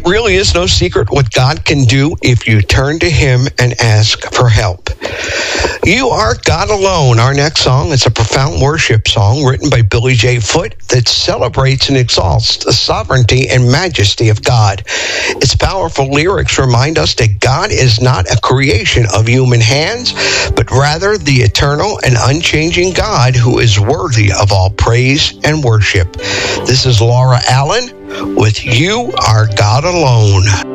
It really is no secret what God can do if you turn to Him and ask for help. You Are God Alone, our next song, is a profound worship song written by Billy J. Foote that celebrates and exalts the sovereignty and majesty of God. Its powerful lyrics remind us that God is not a creation of human hands, but rather the eternal and unchanging God who is worthy of all praise and worship. This is Laura Allen with You Are God Alone.